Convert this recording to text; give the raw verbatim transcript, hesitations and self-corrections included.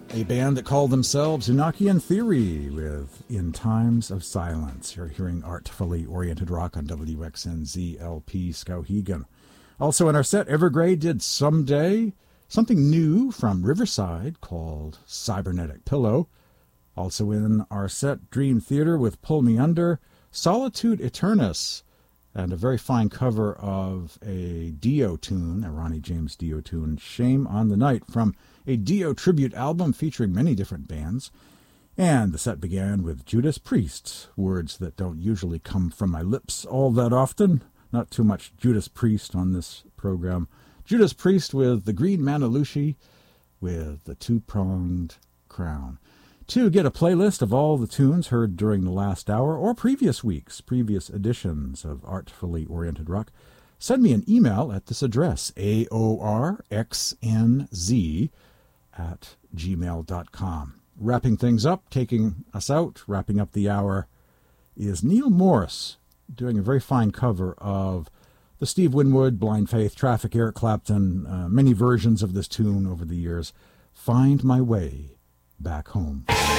A band that called themselves Enochian Theory with In Times of Silence. You're hearing artfully oriented rock on W X N Z L P Skowhegan. Also in our set, Evergrey did Someday, something new from Riverside called Cybernetic Pillow. Also in our set, Dream Theater with Pull Me Under, Solitude Eternus, and a very fine cover of a Dio tune, a Ronnie James Dio tune, Shame on the Night, from a Dio tribute album featuring many different bands. And the set began with Judas Priest, words that don't usually come from my lips all that often. Not too much Judas Priest on this program. Judas Priest with the Green Manalooshi with the Two-Pronged Crown. To get a playlist of all the tunes heard during the last hour or previous weeks, previous editions of Artfully Oriented Rock, send me an email at this address, A O R X N Z at gmail dot com. Wrapping things up, taking us out, wrapping up the hour, is Neil Morris doing a very fine cover of the Steve Winwood, Blind Faith, Traffic, Eric Clapton, uh, many versions of this tune over the years. Find My Way Back Home.